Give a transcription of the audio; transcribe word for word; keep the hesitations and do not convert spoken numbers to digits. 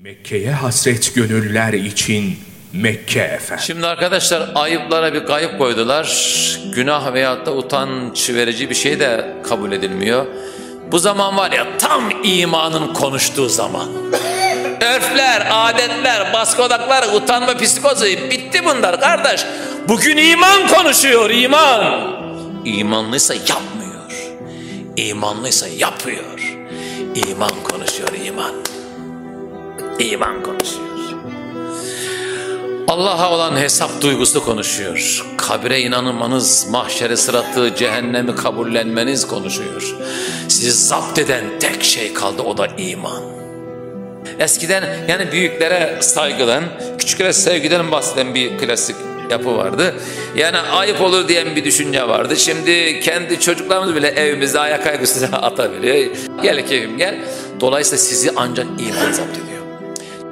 Mekke'ye hasret gönüller için Mekke efendim. Şimdi arkadaşlar ayıplara bir kayıp koydular. Günah veyahut da utanç verici bir şey de kabul edilmiyor. Bu zaman var ya tam imanın konuştuğu zaman. Örfler, adetler, baskıodaklar, utanma psikozu bitti bunlar kardeş. Bugün iman konuşuyor, iman. İmanlıysa yapmıyor. İmanlıysa yapıyor. İman konuşuyor, iman. İman konuşuyor. Allah'a olan hesap duygusu konuşuyor. Kabire inanmanız, mahşeri sıratı, cehennemi kabullenmeniz konuşuyor. Sizi zapt eden tek şey kaldı, o da iman. Eskiden yani büyüklere saygıdan, küçüklere sevgiden bahseden bir klasik yapı vardı. Yani ayıp olur diyen bir düşünce vardı. Şimdi kendi çocuklarımız bile evimizde ayak ayak üstüne atabiliyor. Gel keyfim gel. Dolayısıyla sizi ancak iman zapt ediyor.